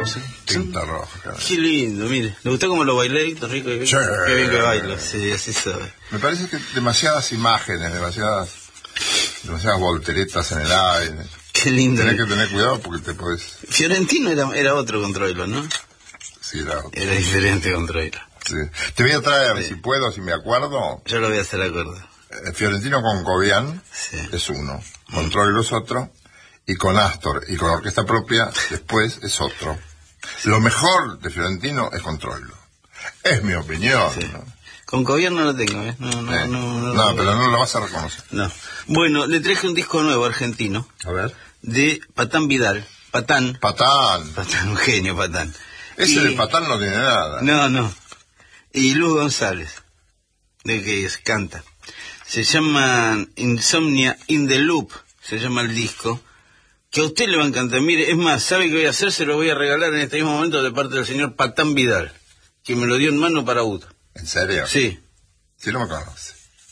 rojos, ¿eh? Tinta roja, claro. Qué lindo, mire. ¿Le gustó cómo lo bailé, Héctor Rico? Sí. Qué bien que bailo, sí, así sabe. Me parece que demasiadas imágenes, demasiadas volteretas en el aire. Qué lindo. Tenés que tener cuidado porque te podés... Fiorentino era otro con Troilo, ¿no? Sí, era diferente con Troilo. Sí. Te voy a traer, si puedo, si me acuerdo... Yo lo voy a hacer acuerdo. Fiorentino con Cobian es uno, con Troilo es otro, y con Astor y con orquesta propia después es otro. Lo mejor de Fiorentino es con Troilo. Es mi opinión. Sí. ¿No? Con Cobian no lo tengo, ¿eh? No, pero no lo vas a reconocer. No. Bueno, le traje un disco nuevo argentino. A ver. De Patán Vidal. Patán, un genio, Patán. Ese de Patán no tiene nada. No. Y Luz González, de que canta. Se llama Insomnia in the Loop, se llama el disco, que a usted le va a encantar. Mire, es más, ¿sabe qué voy a hacer? Se lo voy a regalar en este mismo momento de parte del señor Patán Vidal, que me lo dio en mano para Udo. ¿En serio? Sí. Sí, no me conoce.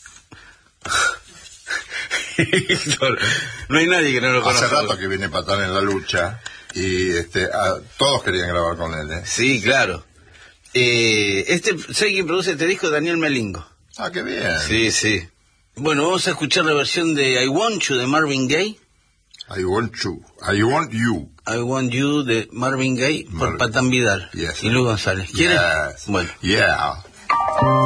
No hay nadie que no lo conozca. Hace rato que viene Patán en la lucha y todos querían grabar con él, ¿eh? Sí, claro. ¿Sabe quién produce este disco? Daniel Melingo. Ah, qué bien. Sí. Bueno, vamos a escuchar la versión de I Want You de Marvin Gaye. I Want You de Marvin Gaye por Patán Vidal. Yes, y Luz González. ¿Quiere? Yes. Bueno. Yeah.